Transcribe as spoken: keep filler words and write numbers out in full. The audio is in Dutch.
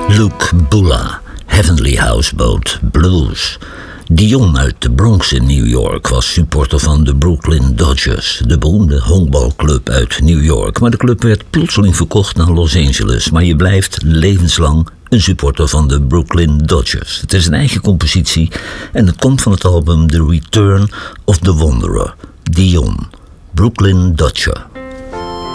Luke Bula, Heavenly Houseboat Blues. Dion uit de Bronx in New York was supporter van de Brooklyn Dodgers, de beroemde honkbalclub uit New York. Maar de club werd plotseling verkocht naar Los Angeles. Maar je blijft levenslang een supporter van de Brooklyn Dodgers. Het is een eigen compositie en het komt van het album The Return of the Wanderer. Dion, Brooklyn Dodger.